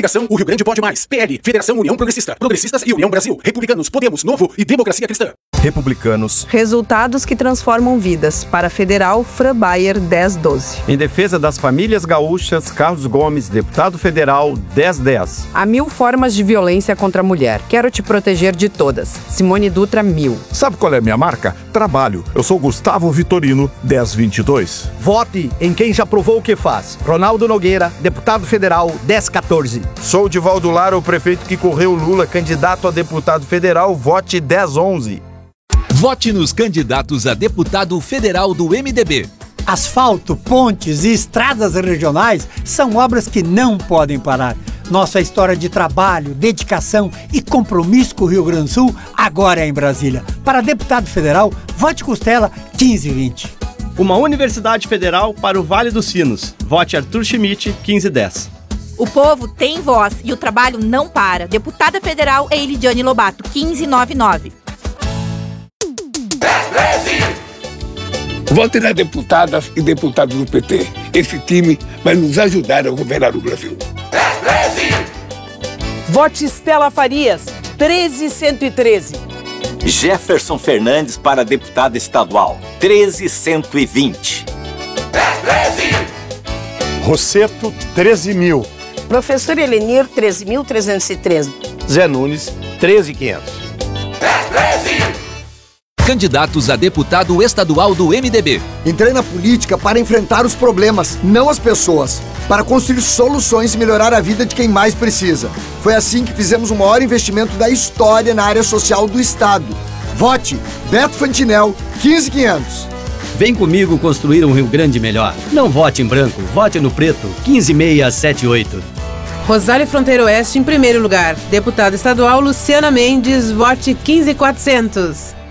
Coligação O Rio Grande Pode Mais. PL, Federação União Progressista. Progressistas e União Brasil. Republicanos, Podemos, Novo e Democracia Cristã. Republicanos. Resultados que transformam vidas. Para Federal, Fran Bayer, 1012. Em defesa das famílias gaúchas, Carlos Gomes, deputado federal, 1010. Há 1000 formas de violência contra a mulher. Quero te proteger de todas. Simone Dutra, 1000. Sabe qual é a minha marca? Trabalho. Eu sou Gustavo Vitorino, 1022. Vote em quem já provou o que faz. Ronaldo Nogueira, deputado federal, 1014. Sou Divaldo Lara, o prefeito que correu Lula, candidato a deputado federal, vote 1011. Vote nos candidatos a deputado federal do MDB. Asfalto, pontes e estradas regionais são obras que não podem parar. Nossa história de trabalho, dedicação e compromisso com o Rio Grande do Sul agora é em Brasília. Para deputado federal, vote Costela 1520. Uma universidade federal para o Vale dos Sinos. Vote Arthur Schmidt 1510. O povo tem voz e o trabalho não para. Deputada federal é Elidiane Lobato 1599. Vote nas deputadas e deputados do PT. Esse time vai nos ajudar a governar o Brasil. Vote Estela Farias, 13113. Jefferson Fernandes para deputado estadual, 13120. Rosseto, 13.000. Professor Elenir, 13.313. Zé Nunes, 13.500. Candidatos a deputado estadual do MDB. Entrei na política para enfrentar os problemas, não as pessoas. Para construir soluções e melhorar a vida de quem mais precisa. Foi assim que fizemos o maior investimento da história na área social do Estado. Vote Beto Fantinel, 15.500. Vem comigo construir um Rio Grande melhor. Não vote em branco, vote no preto, 15678. Rosário Fronteiro Oeste em primeiro lugar. Deputado estadual Luciana Mendes, vote 15.400.